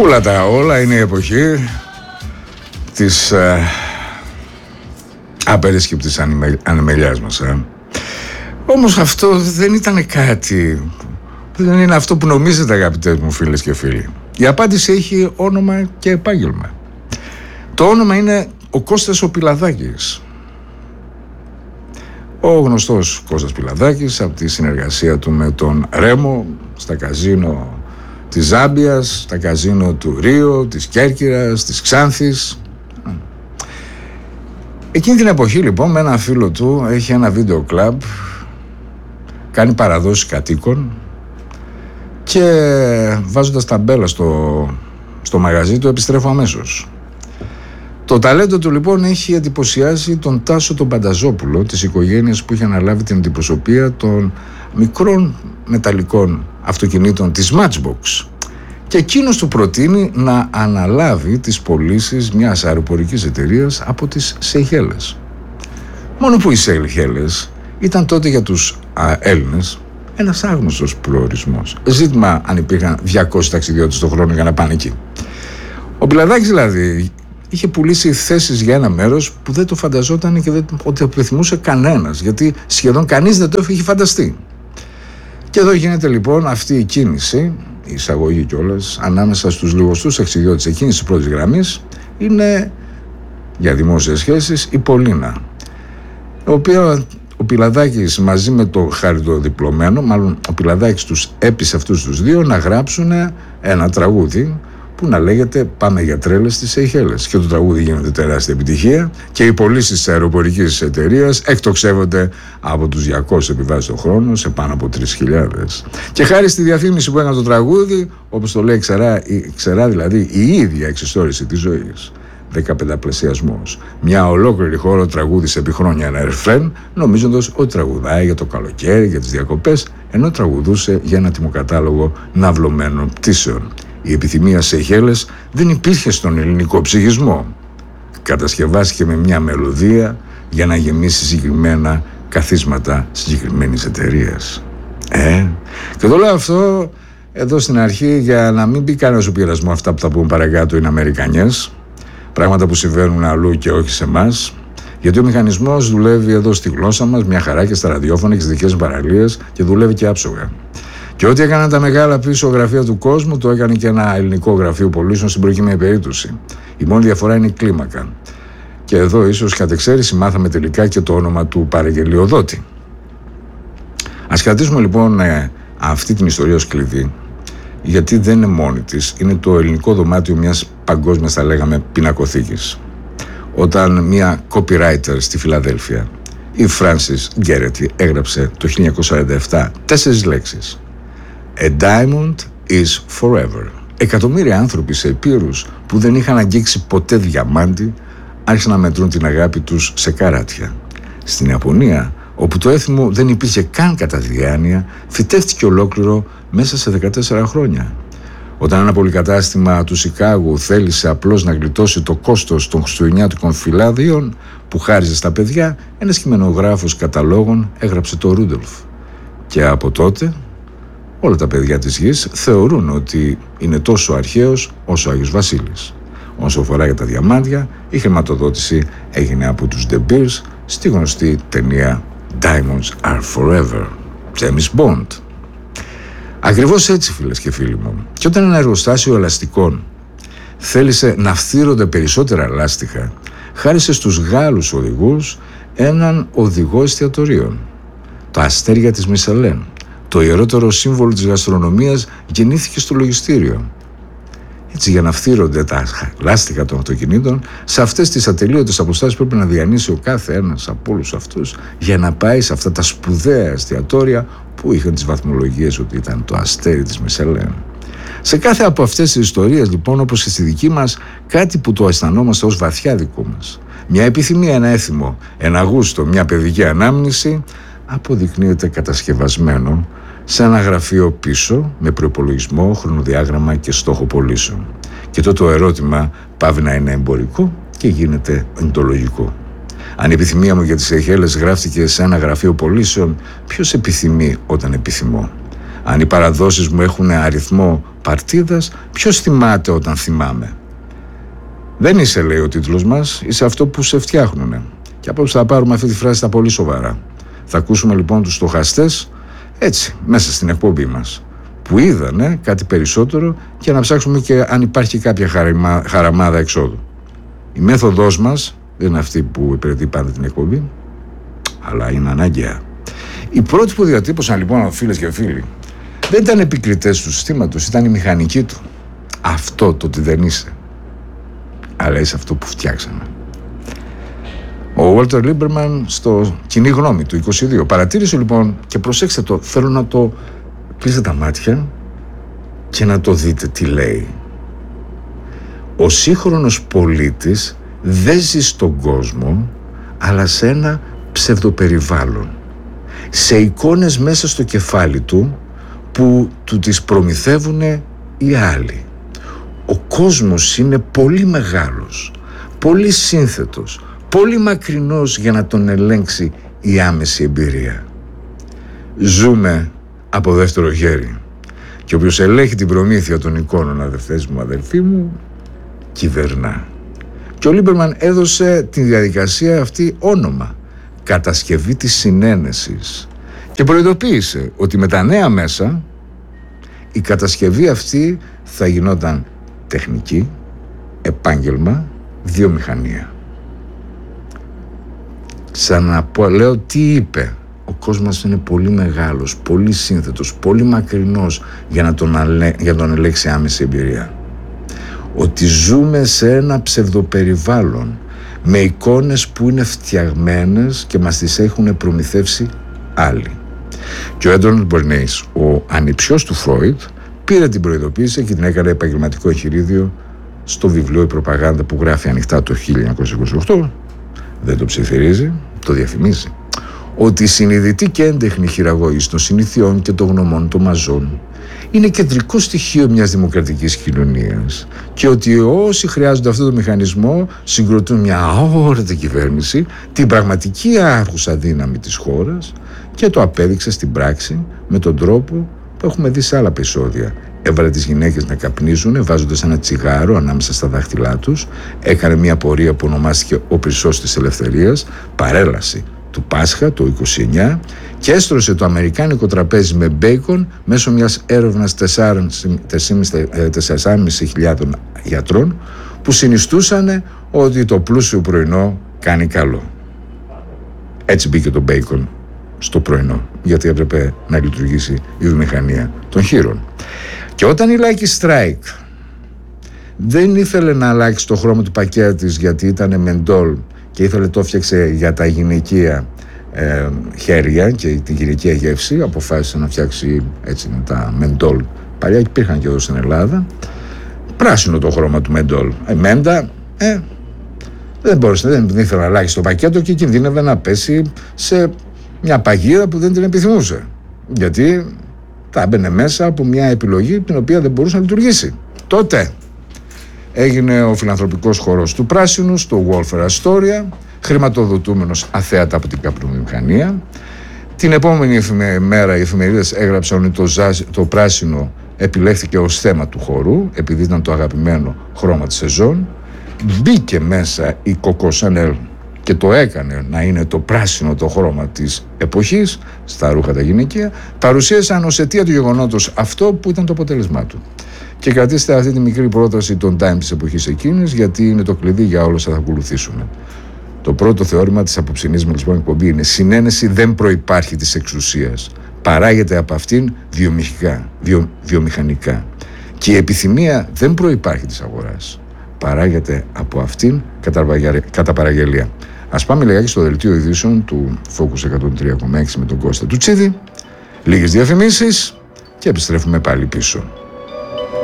Όλα είναι η εποχή της απερίσκεπτης ανεμελιάς μας. Όμως αυτό δεν ήταν κάτι, δεν είναι αυτό που νομίζετε, αγαπητές μου φίλες και φίλοι. Η απάντηση έχει όνομα και επάγγελμα. Το όνομα είναι ο Κώστας ο Πιλαδάκης. Ο γνωστός Κώστας Πιλαδάκης, από τη συνεργασία του με τον Ρέμο στα καζίνο της Ζάμπιας, στα καζίνο του Ρίο, της Κέρκυρας, της Ξάνθης. Εκείνη την εποχή λοιπόν με ένα φίλο του έχει ένα βίντεο κλαμπ, κάνει παραδόσεις κατοίκων και βάζοντας ταμπέλα στο μαγαζί του επιστρέφω αμέσως. Το ταλέντο του λοιπόν έχει εντυπωσιάσει τον Τάσο τον Πανταζόπουλο της οικογένειας που είχε αναλάβει την αντιπροσωπεία των μικρών μεταλλικών αυτοκινήτων της Matchbox και εκείνος του προτείνει να αναλάβει τις πωλήσεις μιας αεροπορικής εταιρείας από τις Σεϊχέλες. Μόνο που οι Σεϊχέλες ήταν τότε για τους Έλληνες ένας άγνωστος προορισμός. Ζήτημα αν υπήρχαν 200 ταξιδιώτες το χρόνο για να πάνε εκεί. Ο Πιλαδάκης δηλαδή είχε πουλήσει θέσεις για ένα μέρος που δεν το φανταζόταν και ότι το επιθυμούσε κανένας, γιατί σχεδόν κανείς δεν το είχε φανταστεί. Και εδώ γίνεται λοιπόν αυτή η κίνηση, η εισαγωγή κιόλας, ανάμεσα στους λιγοστούς ταξιδιώτες εκείνης της πρώτης γραμμής είναι για δημόσιες σχέσεις η Πολίνα, η οποία ο Πιλαδάκης μαζί με το χαριτοδιπλωμένο, μάλλον ο Πιλαδάκης τους έπεισε αυτούς τους δύο να γράψουν ένα τραγούδι που να λέγεται «Πάμε για τρέλες στις Σεϊχέλες». Και το τραγούδι γίνεται τεράστια επιτυχία και οι πωλήσεις της αεροπορικής εταιρείας εκτοξεύονται από τους 200 επιβάσεις το χρόνο σε πάνω από 3.000. Και χάρη στη διαφήμιση που έκανε το τραγούδι, όπως το λέει ξερά δηλαδή η ίδια εξιστόρηση της ζωής. 15πλασιασμός. Μια ολόκληρη χώρα τραγούδισε επί χρόνια ένα ρεφρέν, νομίζοντας ότι τραγουδάει για το καλοκαίρι, για τις διακοπές, ενώ τραγουδούσε για ένα τιμοκατάλογο ναυλωμένων πτήσεων. Η επιθυμία Σεϊχέλες δεν υπήρχε στον ελληνικό ψυχισμό. Κατασκευάστηκε με μια μελωδία για να γεμίσει συγκεκριμένα καθίσματα συγκεκριμένης εταιρείας. Και το λέω αυτό εδώ στην αρχή για να μην πει κανένας ο πειρασμό αυτά που θα πούμε παρακάτω είναι Αμερικανιές, πράγματα που συμβαίνουν αλλού και όχι σε εμάς, γιατί ο μηχανισμός δουλεύει εδώ στη γλώσσα μας μια χαρά και στα ραδιόφωνα και στις δικές μας παραλίες και δουλεύει και άψογα. Και ό,τι έκαναν τα μεγάλα πίσω γραφεία του κόσμου, το έκανε και ένα ελληνικό γραφείο πωλήσεων στην προκειμένη περίπτωση. Η μόνη διαφορά είναι η κλίμακα. Και εδώ ίσως κατ' εξαίρεση μάθαμε τελικά και το όνομα του παραγγελιοδότη. Ας κρατήσουμε λοιπόν αυτή την ιστορία ως κλειδί, γιατί δεν είναι μόνη της, είναι το ελληνικό δωμάτιο μιας παγκόσμιας, θα λέγαμε, πινακοθήκης. Όταν μια copywriter στη Φιλαδέλφια, η Frances Gerety, έγραψε το 1947 4 λέξεις. A diamond is forever. Εκατομμύρια άνθρωποι σε ηπείρους που δεν είχαν αγγίξει ποτέ διαμάντι άρχισαν να μετρούν την αγάπη τους σε καράτια. Στην Ιαπωνία, όπου το έθιμο δεν υπήρχε καν κατά διάνοια, φυτεύτηκε ολόκληρο μέσα σε 14 χρόνια. Όταν ένα πολυκατάστημα του Σικάγου θέλησε απλώς να γλιτώσει το κόστος των χριστουγεννιάτικων φυλάδιων που χάριζε στα παιδιά, ένας κειμενογράφος καταλόγων έγραψε το Ρούντολφ. Και από τότε όλα τα παιδιά της γης θεωρούν ότι είναι τόσο αρχαίος όσο ο Άγιος Βασίλης. Όσο αφορά για τα διαμάντια, η χρηματοδότηση έγινε από τους De Beers στη γνωστή ταινία Diamonds are Forever, James Bond. Ακριβώς έτσι, φίλες και φίλοι μου. Και όταν ένα εργοστάσιο ελαστικών θέλησε να φθύρονται περισσότερα λάστιχα, χάρισε στους Γάλλους οδηγούς έναν οδηγό εστιατορίων. Τα αστέρια της Μισελέν, το ιερότερο σύμβολο της γαστρονομίας, γεννήθηκε στο λογιστήριο. Έτσι, για να φθύρονται τα λάστιχα των αυτοκινήτων, σε αυτές τις ατελείωτες αποστάσεις πρέπει να διανύσει ο κάθε ένας από όλους αυτούς για να πάει σε αυτά τα σπουδαία εστιατόρια που είχαν τις βαθμολογίες ότι ήταν το αστέρι της Μισελέν. Σε κάθε από αυτές τις ιστορίες, λοιπόν, όπως και στη δική μας, κάτι που το αισθανόμαστε ως βαθιά δικό μας. Μια επιθυμία, ένα έθιμο, ένα γούστο, μια παιδική ανάμνηση, αποδεικνύεται κατασκευασμένο σε ένα γραφείο πίσω με προϋπολογισμό, χρονοδιάγραμμα και στόχο πωλήσεων. Και τότε το ερώτημα πάβει να είναι εμπορικό και γίνεται εντολογικό. Αν η επιθυμία μου για τις Σεϊχέλες γράφτηκε σε ένα γραφείο πωλήσεων, ποιος επιθυμεί όταν επιθυμώ? Αν οι παραδόσεις μου έχουν αριθμό παρτίδας, ποιος θυμάται όταν θυμάμαι? Δεν είσαι, λέει ο τίτλος μας, είσαι αυτό που σε φτιάχνουνε. Και απόψε θα πάρουμε αυτή τη φράση στα πολύ σοβαρά. Θα ακούσουμε λοιπόν τους στοχαστές έτσι, μέσα στην εκπομπή μας, που είδανε κάτι περισσότερο και να ψάξουμε και αν υπάρχει κάποια χαραμάδα εξόδου. Η μέθοδός μας δεν είναι αυτή που υπηρετεί πάντα την εκπομπή, αλλά είναι αναγκαία. Οι πρώτοι που διατύπωσαν λοιπόν, φίλες και φίλοι, δεν ήταν επικριτές του συστήματος, ήταν η μηχανική του. Αυτό το ότι δεν είσαι, αλλά είσαι αυτό που φτιάξαμε. Ο Walter Lieberman στο Κοινή Γνώμη του 22 παρατήρησε λοιπόν, και προσέξτε το, θέλω να το κλείσετε τα μάτια και να το δείτε τι λέει. Ο σύγχρονος πολίτης δεν ζει στον κόσμο, αλλά σε ένα ψευδοπεριβάλλον, σε εικόνες μέσα στο κεφάλι του που του τις προμηθεύουν οι άλλοι. Ο κόσμος είναι πολύ μεγάλος, πολύ σύνθετος, πολύ μακρινός για να τον ελέγξει η άμεση εμπειρία. Ζούμε από δεύτερο χέρι και όποιος ελέγχει την προμήθεια των εικόνων, αδερφές μου, αδελφοί μου, κυβερνά. Και ο Λίμπερμαν έδωσε τη διαδικασία αυτή όνομα, κατασκευή της συνένεσης, και προειδοποίησε ότι με τα νέα μέσα η κατασκευή αυτή θα γινόταν τεχνική, επάγγελμα, βιομηχανία. Λέω τι είπε. Ο κόσμος είναι πολύ μεγάλος, πολύ σύνθετος, πολύ μακρινός για να τον ελέγξει άμεση εμπειρία. Ότι ζούμε σε ένα ψευδοπεριβάλλον με εικόνες που είναι φτιαγμένες και μας τις έχουν προμηθεύσει άλλοι. Και ο Έντρον Μπερνέης, ο ανιψιός του Φρόιντ, πήρε την προειδοποίηση και την έκανε επαγγελματικό εγχειρίδιο στο βιβλίο «Η Προπαγάνδα», που γράφει ανοιχτά το 1928. Δεν το ψιθυρίζει, το διαφημίζει. Ότι η συνειδητή και έντεχνη χειραγώγηση των συνηθιών και των γνωμών των μαζών είναι κεντρικό στοιχείο μιας δημοκρατικής κοινωνίας και ότι όσοι χρειάζονται αυτό το μηχανισμό συγκροτούν μια αόρατη κυβέρνηση, την πραγματική άρχουσα δύναμη της χώρας, και το απέδειξε στην πράξη με τον τρόπο που έχουμε δει σε άλλα επεισόδια. Έβαλε τις γυναίκες να καπνίζουν βάζοντας ένα τσιγάρο ανάμεσα στα δάχτυλά τους, έκανε μια πορεία που ονομάστηκε ο Πυρσός της Ελευθερίας, παρέλαση του Πάσχα το 29, και έστρωσε το αμερικάνικο τραπέζι με μπέικον μέσω μιας έρευνας 4.500 γιατρών που συνιστούσαν ότι το πλούσιο πρωινό κάνει καλό. Έτσι μπήκε το μπέικον στο πρωινό, γιατί έπρεπε να λειτουργήσει η βιομηχανία των χείρων. Και όταν η Lucky Strike δεν ήθελε να αλλάξει το χρώμα του πακέτου της, γιατί ήταν μεντόλ και ήθελε το έφτιαξε για τα γυναικεία χέρια και την γυναικεία γεύση, αποφάσισε να φτιάξει έτσι τα μεντόλ. Παλιά υπήρχαν και εδώ στην Ελλάδα. Πράσινο το χρώμα του μεντόλ. Μέντα, δεν μπορούσε, δεν ήθελε να αλλάξει το πακέτο και κινδύνευε να πέσει σε μια παγίδα που δεν την επιθυμούσε. Γιατί θα έμπαινε μέσα από μια επιλογή την οποία δεν μπορούσε να λειτουργήσει. Τότε έγινε ο φιλανθρωπικός χώρος του πράσινου στο Welfare Astoria, χρηματοδοτούμενος αθέατα από την καπνομηχανία. Την επόμενη μέρα οι εφημερίδες έγραψαν ότι το πράσινο επιλέχθηκε ως θέμα του χορού, επειδή ήταν το αγαπημένο χρώμα της σεζόν. Μπήκε μέσα η Coco Chanel και το έκανε να είναι το πράσινο το χρώμα της εποχής στα ρούχα τα γυναικεία. Παρουσίασαν ως αιτία του γεγονότος αυτό που ήταν το αποτέλεσμά του. Και κρατήστε αυτή τη μικρή πρόταση των Time της εποχής εκείνης, γιατί είναι το κλειδί για όλα όσα θα ακολουθήσουμε. Το πρώτο θεώρημα της απόψινής μας λοιπόν εκπομπή είναι: συνένεση δεν προϋπάρχει της εξουσίας. Παράγεται από αυτήν βιομηχανικά. Και η επιθυμία δεν προϋπάρχει της αγοράς. Παράγεται από αυτήν κατά παραγγελία. Ας πάμε λιγάκι στο δελτίο ειδήσεων του Focus 103,6 με τον Κώστα Τουτσίδη. Λίγες διαφημίσεις και επιστρέφουμε πάλι πίσω.